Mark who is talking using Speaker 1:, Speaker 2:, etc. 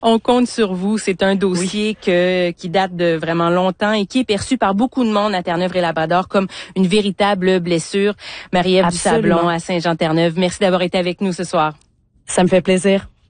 Speaker 1: On compte sur vous. C'est un dossier qui date de vraiment longtemps et qui est perçu par beaucoup de monde à Terre-Neuve et Labrador comme une véritable blessure. Marie-Ève Dusablon à Saint-Jean-Terre-Neuve, merci d'avoir été avec nous ce soir.
Speaker 2: Ça me fait plaisir.